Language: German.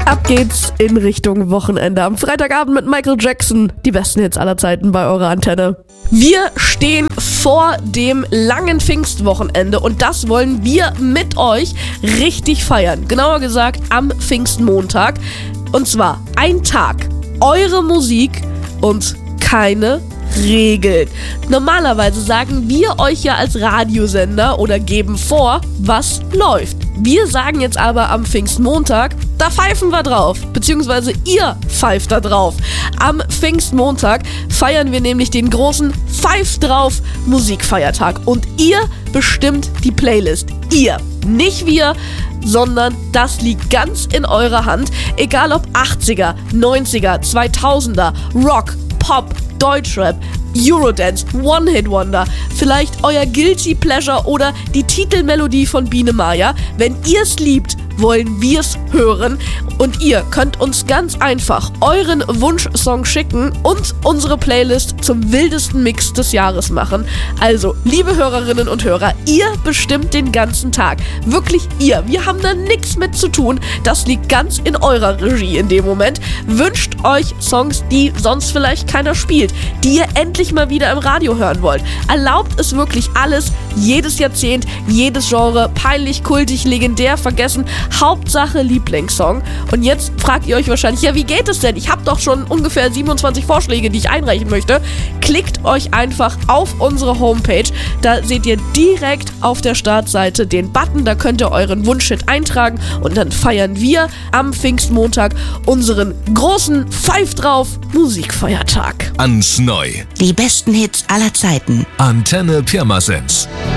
Ab geht's in Richtung Wochenende. Am Freitagabend mit Michael Jackson. Die besten Hits aller Zeiten bei eurer Antenne. Wir stehen vor dem langen Pfingstwochenende und das wollen wir mit euch richtig feiern. Genauer gesagt am Pfingstmontag. Und zwar ein Tag, eure Musik und keine Regeln. Normalerweise sagen wir euch ja als Radiosender oder geben vor, was läuft. Wir sagen jetzt aber am Pfingstmontag, da pfeifen wir drauf, beziehungsweise ihr pfeift da drauf. Am Pfingstmontag feiern wir nämlich den großen Pfeif drauf Musikfeiertag und ihr bestimmt die Playlist. Ihr, nicht wir, sondern das liegt ganz in eurer Hand. Egal ob 80er, 90er, 2000er, Rock, Pop, Deutschrap, Eurodance, One-Hit-Wonder, vielleicht euer Guilty Pleasure oder die Titelmelodie von Biene Maya. Wenn ihr es liebt, wollen wir es hören und ihr könnt uns ganz einfach euren Wunschsong schicken und unsere Playlist zum wildesten Mix des Jahres machen. Also, liebe Hörerinnen und Hörer, ihr bestimmt den ganzen Tag. Wirklich ihr. Wir haben da nichts mit zu tun. Das liegt ganz in eurer Regie in dem Moment. Wünscht euch Songs, die sonst vielleicht keiner spielt, die ihr endlich mal wieder im Radio hören wollt. Erlaubt es wirklich alles, jedes Jahrzehnt, jedes Genre, peinlich, kultig, legendär, vergessen, Hauptsache Lieblingssong. Und jetzt fragt ihr euch wahrscheinlich, ja, wie geht es denn? Ich habe doch schon ungefähr 27 Vorschläge, die ich einreichen möchte. Klickt euch einfach auf unsere Homepage. Da seht ihr direkt auf der Startseite den Button. Da könnt ihr euren Wunschhit eintragen und dann feiern wir am Pfingstmontag unseren großen Pfeif drauf Musikfeiertag. Ans Neu. Die besten Hits aller Zeiten. Antenne Pirmasens.